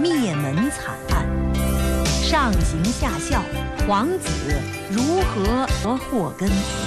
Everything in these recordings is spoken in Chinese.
灭门惨案，上行下效，皇子如何祸根？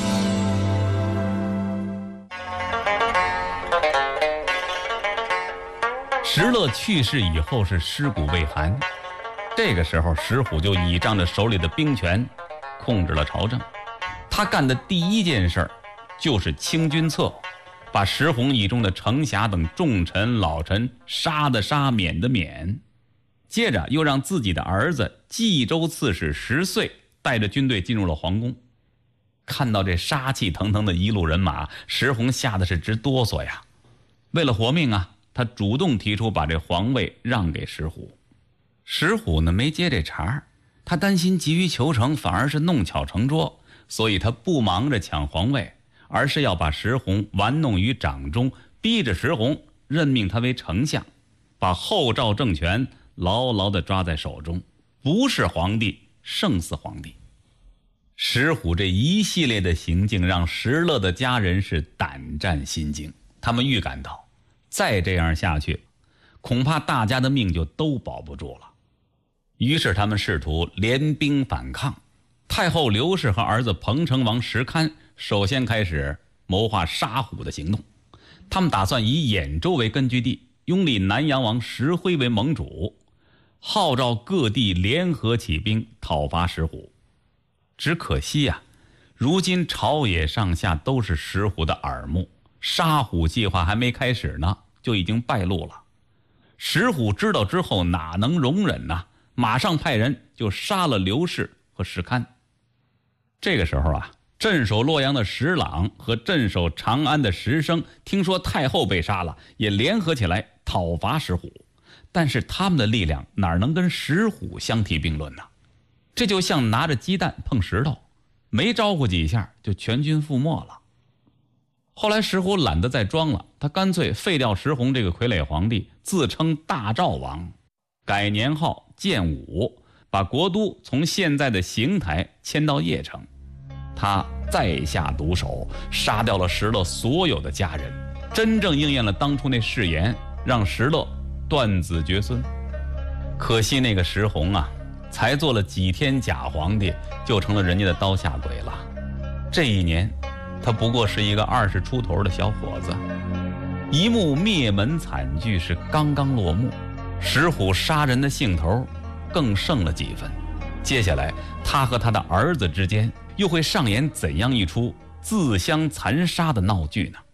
石勒去世以后是尸骨未寒，这个时候石虎就倚仗着手里的兵权控制了朝政。他干的第一件事就是清君侧，把石弘以中的程霞等重臣老臣杀的杀，免的免。接着又让自己的儿子冀州刺史石遂带着军队进入了皇宫。看到这杀气腾腾的一路人马，石弘吓得是直哆嗦呀。为了活命啊，他主动提出把这皇位让给石虎。石虎呢没接这茬，他担心急于求成反而是弄巧成拙，所以他不忙着抢皇位，而是要把石弘玩弄于掌中，逼着石弘任命他为丞相，把后赵政权牢牢地抓在手中，不是皇帝胜似皇帝。石虎这一系列的行径让石勒的家人是胆战心惊，他们预感到再这样下去，恐怕大家的命就都保不住了。于是他们试图联兵反抗。太后刘氏和儿子彭城王石堪首先开始谋划杀虎的行动。他们打算以兖州为根据地，拥立南阳王石辉为盟主，号召各地联合起兵讨伐石虎。只可惜啊，如今朝野上下都是石虎的耳目，杀虎计划还没开始呢，就已经败露了。石虎知道之后哪能容忍呢？马上派人就杀了刘氏和石堪。这个时候啊，镇守洛阳的石朗和镇守长安的石生听说太后被杀了，也联合起来讨伐石虎。但是他们的力量哪能跟石虎相提并论呢？这就像拿着鸡蛋碰石头，没招呼几下就全军覆没了。后来石虎懒得再装了，他干脆废掉石弘这个傀儡皇帝，自称大赵王，改年号建武，把国都从现在的邢台迁到邺城。他再下毒手，杀掉了石勒所有的家人，真正应验了当初那誓言，让石勒断子绝孙。可惜那个石弘啊，才做了几天假皇帝，就成了人家的刀下鬼了。这一年他不过是一个20出头的小伙子。一幕灭门惨剧是刚刚落幕，石虎杀人的兴头更盛了几分。接下来他和他的儿子之间又会上演怎样一出自相残杀的闹剧呢？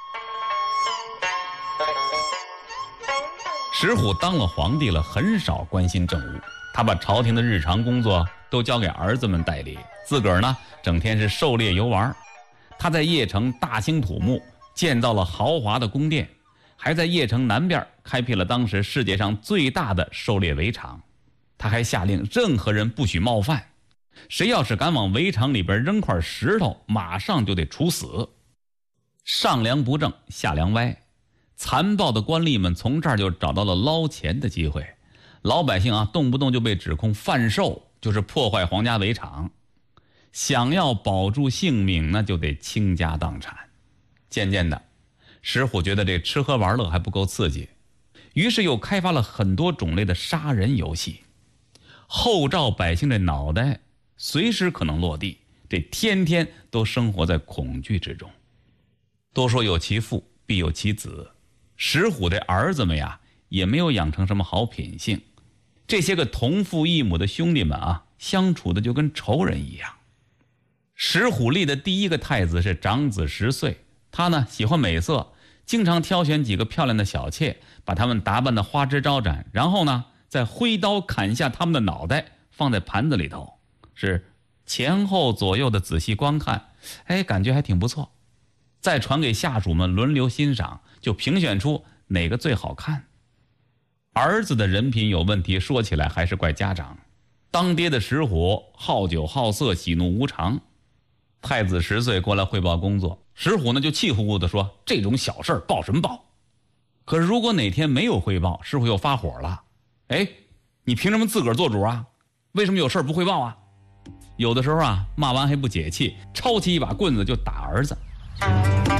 石虎当了皇帝了，很少关心政务，他把朝廷的日常工作都交给儿子们代理，自个儿呢整天是狩猎游玩。他在邺城大兴土木，建造了豪华的宫殿，还在邺城南边开辟了当时世界上最大的狩猎围场。他还下令任何人不许冒犯，谁要是敢往围场里边扔块石头，马上就得处死。上梁不正下梁歪，残暴的官吏们从这儿就找到了捞钱的机会。老百姓啊，动不动就被指控贩售，就是破坏皇家围场。想要保住性命，那就得倾家荡产。渐渐的，石虎觉得这吃喝玩乐还不够刺激，于是又开发了很多种类的杀人游戏。后赵百姓这脑袋随时可能落地，这天天都生活在恐惧之中。都说有其父必有其子，石虎的儿子们呀，也没有养成什么好品性。这些个同父异母的兄弟们啊，相处的就跟仇人一样。石虎立的第一个太子是长子石遂，他呢喜欢美色，经常挑选几个漂亮的小妾，把她们打扮得花枝招展，然后呢再挥刀砍下他们的脑袋，放在盘子里头，是前后左右的仔细观看，感觉还挺不错。再传给下属们轮流欣赏，就评选出哪个最好看。儿子的人品有问题，说起来还是怪家长。当爹的石虎好酒好色，喜怒无常。太子石岁过来汇报工作，石虎呢就气呼呼地说，这种小事报什么报？可是如果哪天没有汇报，石虎又发火了，你凭什么自个儿做主啊？为什么有事不汇报啊？有的时候啊，骂完还不解气，抄起一把棍子就打儿子。